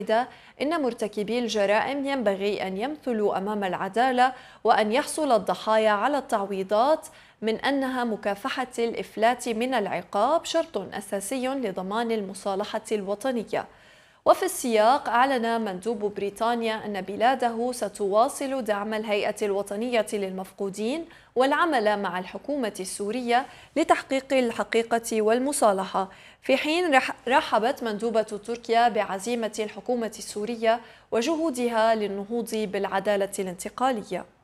إن مرتكبي الجرائم ينبغي أن يمثلوا أمام العدالة وأن يحصل الضحايا على التعويضات، من أنها مكافحة الإفلات من العقاب شرط أساسي لضمان المصالحة الوطنية. وفي السياق أعلن مندوب بريطانيا أن بلاده ستواصل دعم الهيئة الوطنية للمفقودين والعمل مع الحكومة السورية لتحقيق الحقيقة والمصالحة، في حين رحبت مندوبة تركيا بعزيمة الحكومة السورية وجهودها للنهوض بالعدالة الانتقالية.